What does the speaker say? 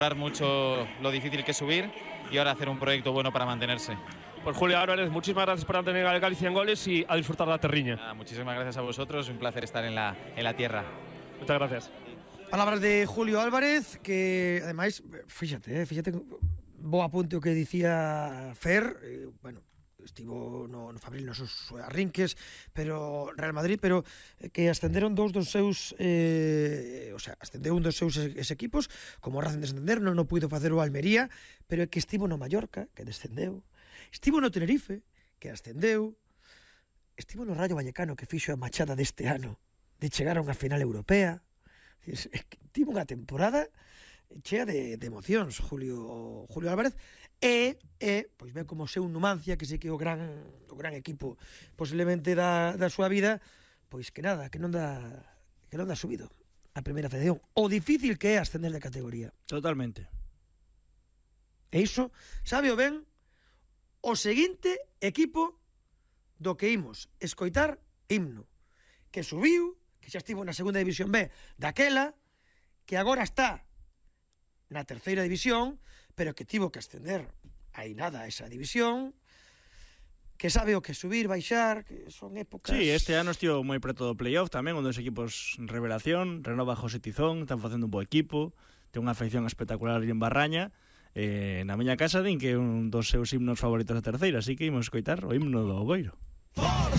mucho lo difícil que es subir y ahora hacer un proyecto bueno para mantenerse. Pues Julio Álvarez, muchísimas gracias por mantener al Galicia en goles y a disfrutar de la terriña. Muchísimas gracias a vosotros, un placer estar en la tierra. Muchas gracias. Palabras de Julio Álvarez, que ademais, fíxate, bo apunte o que dicía Fer, bueno, estivo no Fabril nos seus arrinques, pero Real Madrid, pero que ascenderon dous dos seus ascendeu un dos seus equipos, como o Racing descender, non o puido facer o Almería, pero é que estivo no Mallorca, que descendeu, estivo no Tenerife, que ascendeu, estivo no Rayo Vallecano, que fixo a machada deste ano de chegar a unha final europea. Tivo unha temporada chea de emocións Julio Álvarez e pois ben como seu Numancia, que sei que o gran equipo posiblemente da súa vida, pois que nada, que non dá subido a primeira federación, o difícil que é ascender de categoría. Totalmente. E iso sabe o ben o seguinte equipo do que imos escoitar himno, que subiu, que xa estivo na segunda división B daquela, que agora está na terceira división, pero que tivo que ascender aí nada a esa división, que sabe o que subir, baixar, que son épocas... Sí, este ano estivo moi preto do playoff tamén, un dos equipos revelación, renova José Tizón, están facendo un bo equipo, ten unha afección espectacular ali en Barraña, na miña casa din que é un dos seus himnos favoritos da terceira, así que imos escoitar o himno do Ogoiro.